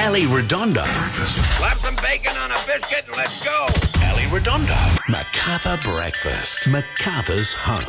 Ali Redondo. Slap some bacon on a biscuit and let's go. Ali Redondo. Macarthur Breakfast. Macarthur's home.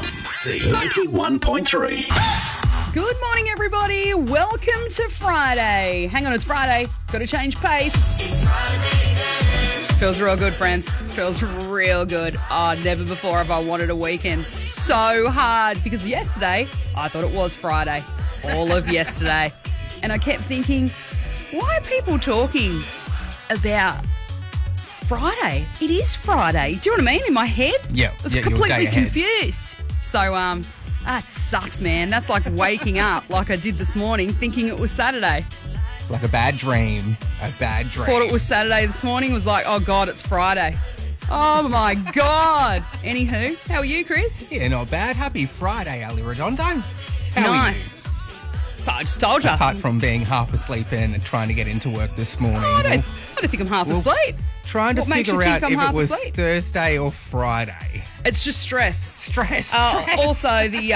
C91.3. Good morning, everybody. Welcome to Friday. Hang on, it's Friday. Got to change pace. It's Friday then. Feels real good, friends. Feels real good. Oh, never before have I wanted a weekend so hard because yesterday I thought it was Friday. All of yesterday. And I kept thinking, why are people talking about Friday? It is Friday. Do you know what I mean? In my head? Yeah. I was completely confused. So, that sucks, man. That's like waking up like I did this morning thinking it was Saturday. Like a bad dream. Thought it was Saturday this morning. Was like, oh, God, it's Friday. Oh, my God. Anywho, how are you, Chris? Yeah, not bad. Happy Friday, Ali Redondo. How Nice. I just told you. Apart from being half asleep and trying to get into work this morning. I don't think I'm half asleep. Trying to What makes you figure think out I'm if half it was asleep? Thursday or Friday. It's just stress. Stress. Also,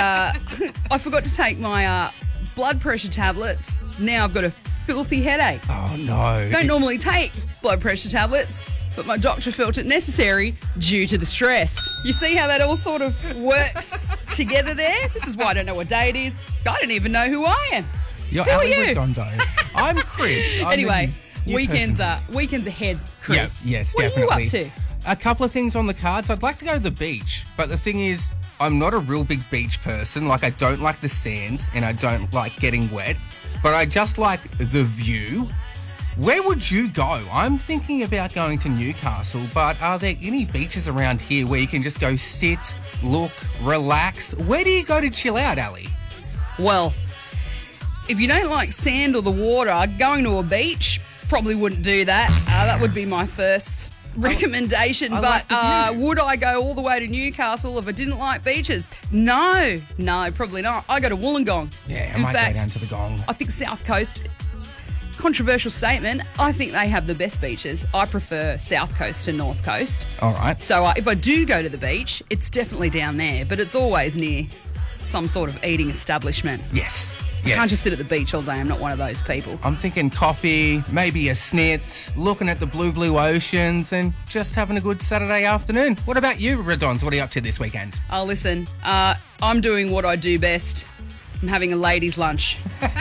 I forgot to take my blood pressure tablets. Now I've got a filthy headache. Oh, no. Don't normally take blood pressure tablets, but my doctor felt it necessary due to the stress. You see how that all sort of works together there? This is why I don't know what day it is. I don't even know who I am. You're Who are Ali you? Redondo. I'm Chris. I'm Anyway, the new weekends person. ahead, Chris. Yes, what definitely. What are you up to? A couple of things on the cards. I'd like to go to the beach, but the thing is, I'm not a real big beach person. Like, I don't like the sand and I don't like getting wet, but I just like the view. Where would you go? I'm thinking about going to Newcastle, but are there any beaches around here where you can just go sit, look, relax? Where do you go to chill out, Ali? Well, if you don't like sand or the water, going to a beach probably wouldn't do that. That would be my first recommendation. I But like the view. would I go all the way to Newcastle if I didn't like beaches? No, probably not. I go to Wollongong. Yeah, I In might fact, go down to the Gong. I think South Coast, controversial statement, I think they have the best beaches. I prefer South Coast to North Coast. All right. So if I do go to the beach, it's definitely down there, but it's always near some sort of eating establishment. Yes. I can't just sit at the beach all day. I'm not one of those people. I'm thinking coffee, maybe a snit, looking at the blue oceans and just having a good Saturday afternoon. What about you, Redons? What are you up to this weekend? Oh, listen, I'm doing what I do best. I'm having a ladies' lunch.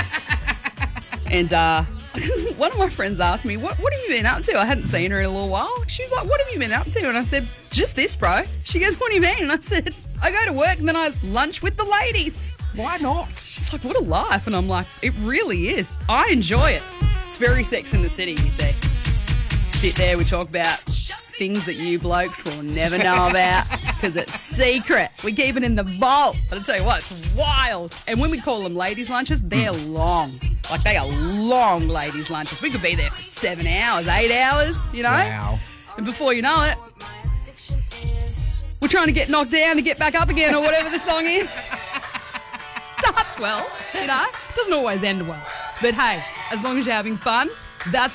And one of my friends asked me, what have you been up to? I hadn't seen her in a little while. She's like, what have you been up to? And I said, just this, bro. She goes, what do you mean? And I said, I go to work and then I lunch with the ladies. Why not? She's like, what a life. And I'm like, it really is. I enjoy it. It's very Sex in the City, you see. Sit there, we talk about things that you blokes will never know about because it's secret. We keep it in the vault. But I'll tell you what, it's wild. And when we call them ladies' lunches, they're long. Like, they are long ladies' lunches. We could be there for 7 hours, 8 hours, you know? Wow. And before you know it, we're trying to get knocked down to get back up again or whatever the song is. Starts well, you know? Doesn't always end well. But hey, as long as you're having fun, that's